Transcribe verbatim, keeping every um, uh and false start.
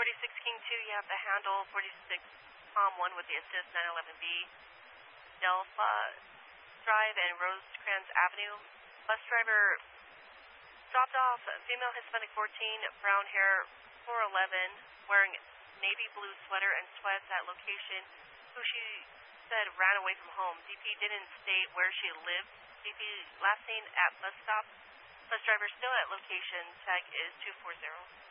forty-six King two, you have the handle, forty-six Palm one with the assist, nine eleven B, Delpha Drive and Rosecrans Avenue. Bus driver dropped off female Hispanic fourteen, brown hair, four eleven, wearing navy blue sweater and sweats at location, who she said ran away from home. D P didn't state where she lived. D P last seen at bus stop. Bus driver still at location. Tag is two four zero.